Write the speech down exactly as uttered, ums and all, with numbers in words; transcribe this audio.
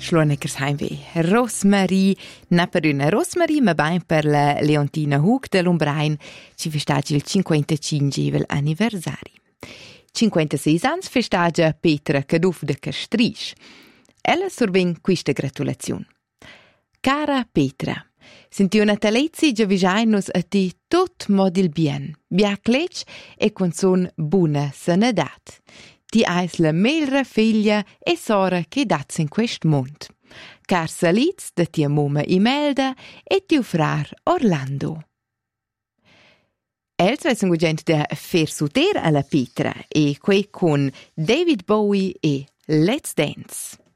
Schluneckers Heimweh. Rosmarie, na per una Rosmarie, ma bain per la Leontina Hug de Lumbrain, ci festeggia il cinquantacinque anniversari. cinquantasei ans festeggia Petra Caduf de Castrisch. Ella surven questa gratulazione. Cara Petra, senti una talezzi già visainus a ti tot modil bien, biaclec e con son buona sanedat. Ti eis la melra figlia e sora che dats in quest mond. Car saliz da tia mumma Imelda e tiu frar Orlando. Els vesson gugent da fer suter alla Petra e quei con David Bowie e Let's Dance.